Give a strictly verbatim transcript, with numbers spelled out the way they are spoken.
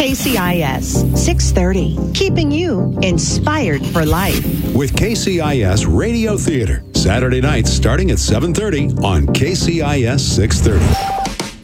K C I S six thirty, keeping you inspired for life. With K C I S Radio Theater, Saturday nights starting at seven thirty on K C I S six thirty.